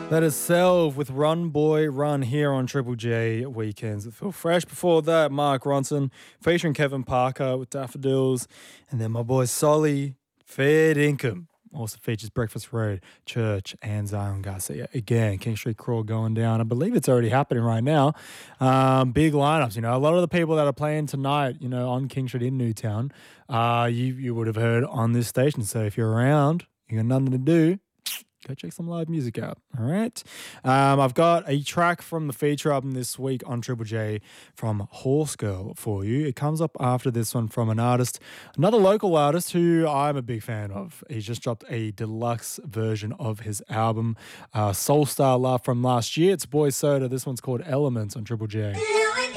That is Self with Run Boy Run here on Triple J Weekends that feel fresh. Before that, Mark Ronson featuring Kevin Parker with Daffodils. And then my boy Solly, Fair Income. Also features Breakfast Road, Church, and Zion Garcia. Again, King Street Crawl going down. I believe it's already happening right now. Big lineups, a lot of the people that are playing tonight, on King Street in Newtown, you would have heard on this station. So if you're around, you got nothing to do, go check some live music out. All right. I've got a track from the feature album this week on Triple J from Horse Girl for you. It comes up after this one from another local artist who I'm a big fan of. He's just dropped a deluxe version of his album, Soul Star Love from last year. It's Boy Soda. This one's called Elements on Triple J.